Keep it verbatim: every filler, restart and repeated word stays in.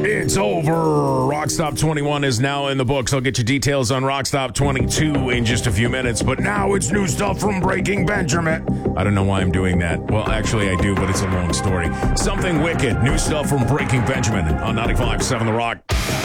It's over. Rock Stop twenty-one is now in the books. I'll get you details on Rock Stop twenty-two in just a few minutes. But now it's new stuff from Breaking Benjamin. I don't know why I'm doing that. Well, actually, I do, but it's a long story. Something wicked. New stuff from Breaking Benjamin on ninety-five point seven The Rock.